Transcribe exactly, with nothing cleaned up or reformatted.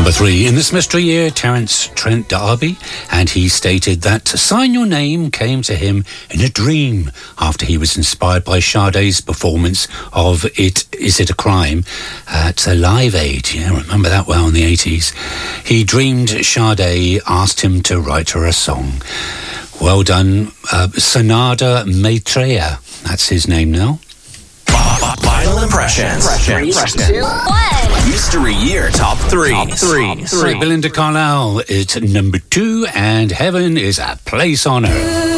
Number three, in this mystery year, Terence Trent D'Arby, and he stated that Sign Your Name came to him in a dream after he was inspired by Sade's performance of It Is It a Crime at a Live Aid. Yeah, remember that well in the eighties. He dreamed Sade asked him to write her a song. Well done, uh, Sanada Maitreya. That's his name now. Final impressions. Three, two, one. Mystery Year Top three. Top three. Right, Belinda Carlisle is number two, and Heaven is a Place on Earth.